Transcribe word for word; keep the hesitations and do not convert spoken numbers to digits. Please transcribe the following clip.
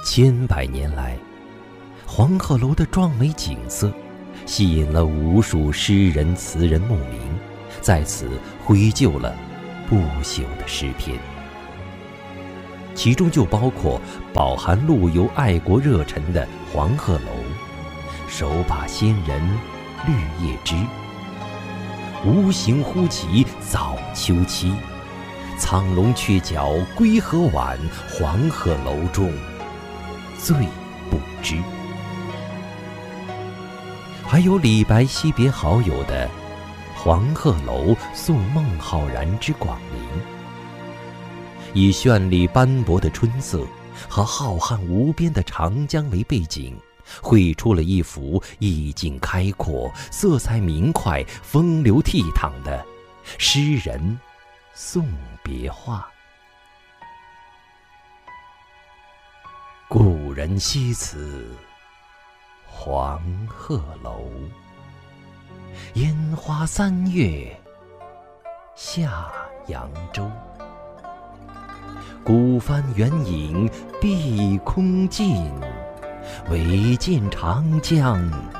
千百年来，黄鹤楼的壮美景色吸引了无数诗人词人慕名，在此绘就了不朽的诗篇，其中就包括饱含陆游爱国热忱的黄鹤楼、手把仙人绿叶枝、无形忽起早秋期、苍龙鹊角归何晚，黄鹤楼中最不知。还有李白惜别好友的黄鹤楼送孟浩然之广陵，以绚丽斑驳的春色和浩瀚无边的长江为背景，绘出了一幅意境开阔、色彩明快、风流倜傥的诗人送别画。故人西辞黄鹤楼，烟花三月下扬州。孤帆远影碧空尽，唯见长江